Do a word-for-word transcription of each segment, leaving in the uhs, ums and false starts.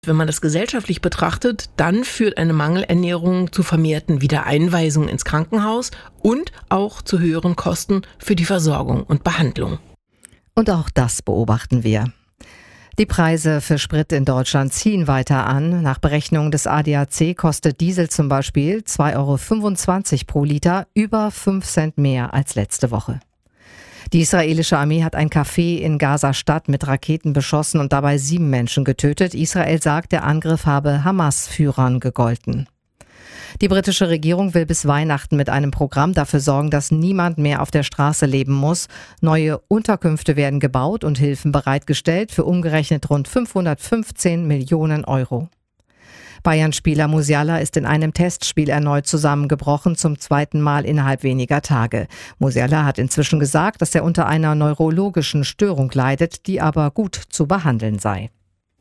Wenn man das gesellschaftlich betrachtet, dann führt eine Mangelernährung zu vermehrten Wiedereinweisungen ins Krankenhaus und auch zu höheren Kosten für die Versorgung und Behandlung. Und auch das beobachten wir. Die Preise für Sprit in Deutschland ziehen weiter an. Nach Berechnung des A D A C kostet Diesel zum Beispiel zwei Euro fünfundzwanzig pro Liter, über fünf Cent mehr als letzte Woche. Die israelische Armee hat ein Café in Gaza-Stadt mit Raketen beschossen und dabei sieben Menschen getötet. Israel sagt, der Angriff habe Hamas-Führern gegolten. Die britische Regierung will bis Weihnachten mit einem Programm dafür sorgen, dass niemand mehr auf der Straße leben muss. Neue Unterkünfte werden gebaut und Hilfen bereitgestellt für umgerechnet rund fünfhundertfünfzehn Millionen Euro. Bayern-Spieler Musiala ist in einem Testspiel erneut zusammengebrochen, zum zweiten Mal innerhalb weniger Tage. Musiala hat inzwischen gesagt, dass er unter einer neurologischen Störung leidet, die aber gut zu behandeln sei.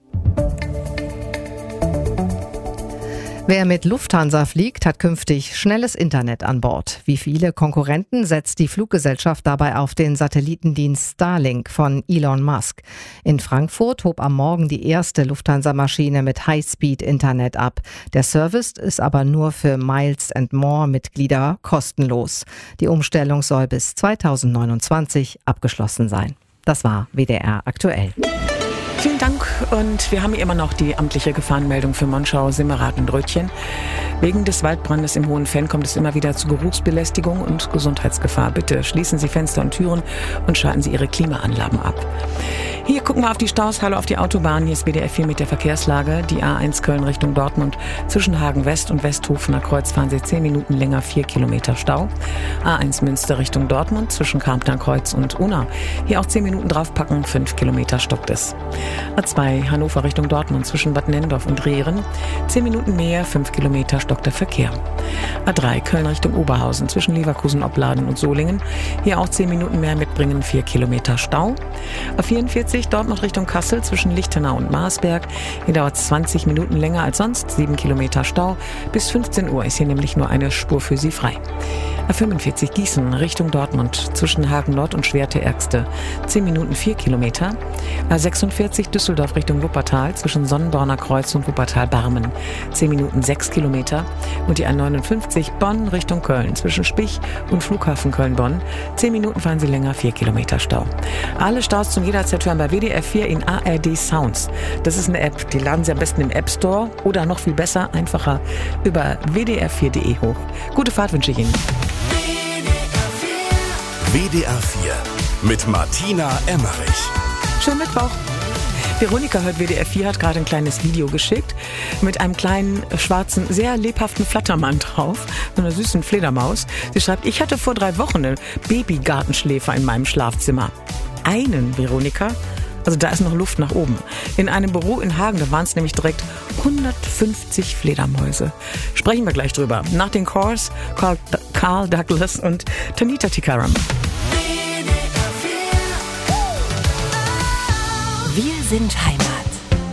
Wer mit Lufthansa fliegt, hat künftig schnelles Internet an Bord. Wie viele Konkurrenten setzt die Fluggesellschaft dabei auf den Satellitendienst Starlink von Elon Musk. In Frankfurt hob am Morgen die erste Lufthansa-Maschine mit High-Speed-Internet ab. Der Service ist aber nur für Miles and More-Mitglieder kostenlos. Die Umstellung soll bis zweitausendneunundzwanzig abgeschlossen sein. Das war W D R aktuell. Vielen Dank und wir haben hier immer noch die amtliche Gefahrenmeldung für Monschau, Simmerath und Rötchen. Wegen des Waldbrandes im Hohen Fenn kommt es immer wieder zu Geruchsbelästigung und Gesundheitsgefahr. Bitte schließen Sie Fenster und Türen und schalten Sie Ihre Klimaanlagen ab. Hier gucken wir auf die Staus, hallo auf die Autobahn. Hier ist W D R vier mit der Verkehrslage. Die A eins Köln Richtung Dortmund zwischen Hagen West und Westhofener Kreuz fahren Sie zehn Minuten länger, vier Kilometer Stau. A eins Münster Richtung Dortmund zwischen Karpner Kreuz und Unna. Hier auch zehn Minuten draufpacken, fünf Kilometer stockt es. A zwei Hannover Richtung Dortmund zwischen Bad Nenndorf und Rehren. zehn Minuten mehr, fünf Kilometer stockt der Verkehr. A drei Köln Richtung Oberhausen zwischen Leverkusen, Opladen und Solingen. Hier auch zehn Minuten mehr mitbringen, vier Kilometer Stau. A vierundvierzig Dortmund Richtung Kassel zwischen Lichtenau und Marsberg. Hier dauert es zwanzig Minuten länger als sonst, sieben Kilometer Stau. Bis fünfzehn Uhr ist hier nämlich nur eine Spur für Sie frei. A fünfundvierzig Gießen Richtung Dortmund zwischen Hagen Nord und Schwerte-Ergste. zehn Minuten, vier Kilometer. A sechsundvierzig Düsseldorf Richtung Wuppertal zwischen Sonnenborner Kreuz und Wuppertal-Barmen. zehn Minuten, sechs Kilometer. Und die A neunundfünfzig Bonn Richtung Köln zwischen Spich und Flughafen Köln-Bonn. zehn Minuten fahren Sie länger, vier Kilometer Stau. Alle Staus zum jederzeit hören bei W D R vier in A R D Sounds. Das ist eine App, die laden Sie am besten im App Store oder noch viel besser, einfacher über w d r vier punkt d e hoch. Gute Fahrt wünsche ich Ihnen. W D R vier mit Martina Emmerich. Schönen Mittwoch. Veronika hört W D R vier, hat gerade ein kleines Video geschickt mit einem kleinen, schwarzen, sehr lebhaften Flattermann drauf, so einer süßen Fledermaus. Sie schreibt, ich hatte vor drei Wochen einen Babygartenschläfer in meinem Schlafzimmer. Einen, Veronika? Also da ist noch Luft nach oben. In einem Büro in Hagen, da waren es nämlich direkt hundertfünfzig Fledermäuse. Sprechen wir gleich drüber. Nach den Chors, Carl, Carl Douglas und Tanita Tikaram. Wir sind Heimat.